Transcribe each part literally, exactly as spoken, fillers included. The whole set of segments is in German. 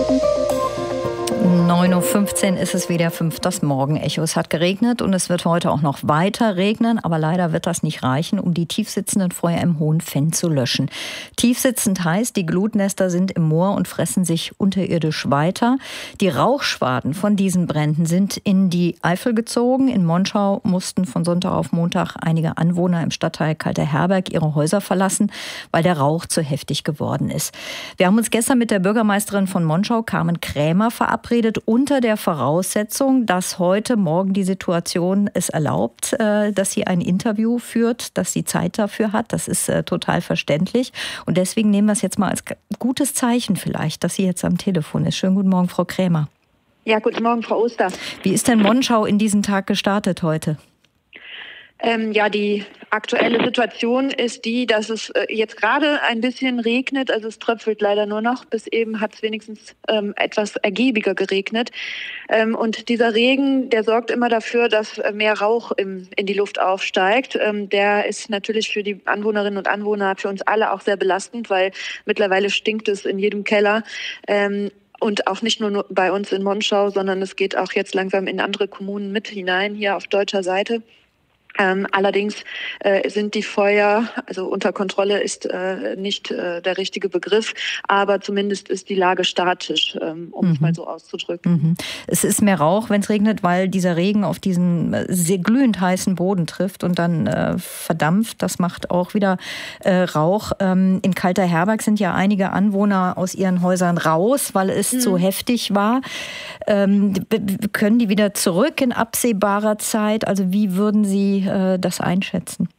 neun Uhr fünfzehn ist es wieder fünf, das Morgenecho. Es hat geregnet und es wird heute auch noch weiter regnen, aber leider wird das nicht reichen, um die tiefsitzenden Feuer im Hohen Venn zu löschen. Tiefsitzend heißt, die Glutnester sind im Moor und fressen sich unterirdisch weiter. Die Rauchschwaden von diesen Bränden sind in die Eifel gezogen. In Monschau mussten von Sonntag auf Montag einige Anwohner im Stadtteil Kalter Herberg ihre Häuser verlassen, weil der Rauch zu heftig geworden ist. Wir haben uns gestern mit der Bürgermeisterin von Monschau, Carmen Krämer, verabredet, unter der Voraussetzung, dass heute Morgen die Situation es erlaubt, dass sie ein Interview führt, dass sie Zeit dafür hat. Das ist total verständlich. Und deswegen nehmen wir es jetzt mal als gutes Zeichen vielleicht, dass sie jetzt am Telefon ist. Schönen guten Morgen, Frau Krämer. Ja, guten Morgen, Frau Oster. Wie ist denn Monschau in diesen Tag gestartet heute? Ähm, ja, die aktuelle Situation ist die, dass es äh, jetzt gerade ein bisschen regnet. Also es tröpfelt leider nur noch. Bis eben hat es wenigstens ähm, etwas ergiebiger geregnet. Ähm, und dieser Regen, der sorgt immer dafür, dass mehr Rauch im, in die Luft aufsteigt. Ähm, der ist natürlich für die Anwohnerinnen und Anwohner, für uns alle auch sehr belastend, weil mittlerweile stinkt es in jedem Keller. Ähm, Und auch nicht nur bei uns in Monschau, sondern es geht auch jetzt langsam in andere Kommunen mit hinein, hier auf deutscher Seite. Ähm, allerdings äh, sind die Feuer, also unter Kontrolle ist äh, nicht äh, der richtige Begriff, aber zumindest ist die Lage statisch, ähm, um mhm. es mal so auszudrücken. Mhm. Es ist mehr Rauch, wenn es regnet, weil dieser Regen auf diesen sehr glühend heißen Boden trifft und dann äh, verdampft. Das macht auch wieder äh, Rauch. Ähm, in Kalter Herberg sind ja einige Anwohner aus ihren Häusern raus, weil es mhm. zu heftig war. Ähm, können die wieder zurück in absehbarer Zeit? Also wie würden Sie das einschätzen?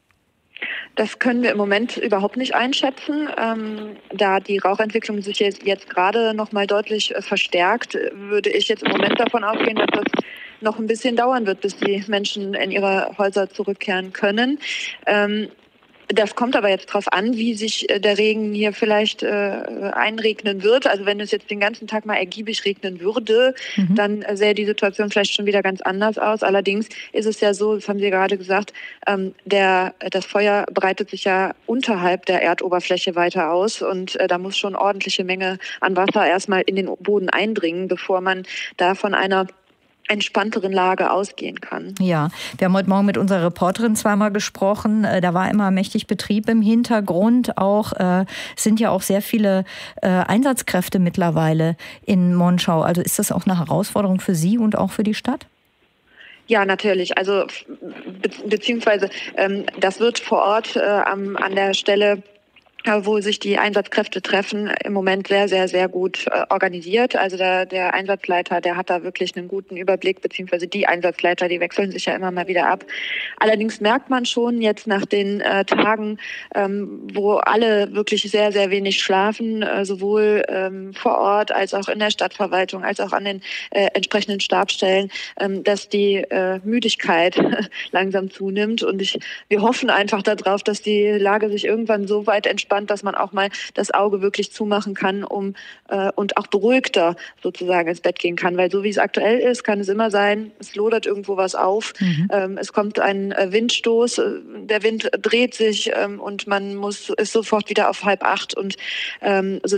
Das können wir im Moment überhaupt nicht einschätzen, ähm, da die Rauchentwicklung sich jetzt, jetzt gerade noch mal deutlich äh, verstärkt, würde ich jetzt im Moment davon ausgehen, dass das noch ein bisschen dauern wird, bis die Menschen in ihre Häuser zurückkehren können. Ähm, Das kommt aber jetzt darauf an, wie sich der Regen hier vielleicht äh, einregnen wird. Also wenn es jetzt den ganzen Tag mal ergiebig regnen würde, mhm. dann äh, sähe die Situation vielleicht schon wieder ganz anders aus. Allerdings ist es ja so, das haben Sie gerade gesagt, ähm, der, das Feuer breitet sich ja unterhalb der Erdoberfläche weiter aus. Und äh, da muss schon ordentliche Menge an Wasser erstmal in den Boden eindringen, bevor man da von einer entspannteren Lage ausgehen kann. Ja, wir haben heute Morgen mit unserer Reporterin zweimal gesprochen. Da war immer mächtig Betrieb im Hintergrund. Auch äh, sind ja auch sehr viele äh, Einsatzkräfte mittlerweile in Monschau. Also ist das auch eine Herausforderung für Sie und auch für die Stadt? Ja, natürlich. Also be- beziehungsweise ähm, das wird vor Ort äh, am, an der Stelle, wo sich die Einsatzkräfte treffen, im Moment sehr, sehr, sehr gut äh, organisiert. Also der, der Einsatzleiter, der hat da wirklich einen guten Überblick, beziehungsweise die Einsatzleiter, die wechseln sich ja immer mal wieder ab. Allerdings merkt man schon jetzt nach den äh, Tagen, ähm, wo alle wirklich sehr, sehr wenig schlafen, äh, sowohl ähm, vor Ort als auch in der Stadtverwaltung, als auch an den äh, entsprechenden Stabsstellen, ähm, dass die äh, Müdigkeit langsam zunimmt. Und ich, wir hoffen einfach darauf, dass die Lage sich irgendwann so weit entspannt, dass man auch mal das Auge wirklich zumachen kann, um äh, und auch beruhigter sozusagen ins Bett gehen kann. Weil so wie es aktuell ist, kann es immer sein, es lodert irgendwo was auf, mhm. ähm, es kommt ein äh, Windstoß, äh, der Wind dreht sich ähm, und man muss ist sofort wieder auf halb acht und ähm, so